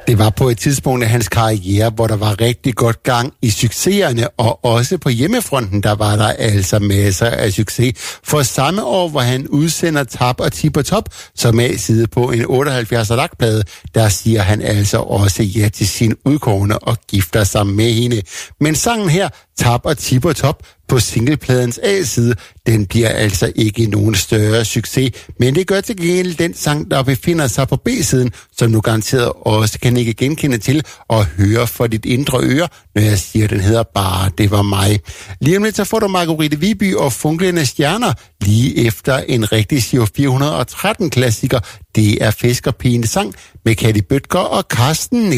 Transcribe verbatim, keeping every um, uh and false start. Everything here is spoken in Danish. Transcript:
Det var på et tidspunkt af hans karriere, hvor der var rigtig godt gang i succeserne, og også på hjemmefronten, der var der altså masser af succes. For samme år, hvor han udsender Tap og Tip og Top, som er side på en otteoghalvfjerds lakplade, der siger han altså også ja til sin udkårne og gifter sig med hende. Men sangen her, Tap og Tip og Top, på singlepladens A-side, den bliver altså ikke nogen større succes, men det gør til gengæld den sang, der befinder sig på B-siden, som du garanteret også kan ikke genkende til og høre for dit indre øre, når jeg siger, den hedder Bare Det Var Mig. Lige om lidt, så får du Margrethe Viby og Funklende Stjerner, lige efter en rigtig Giro fire hundrede og tretten klassiker. Det er Fiskerpigens sang med Katti Bødker og Carsten Nielsen.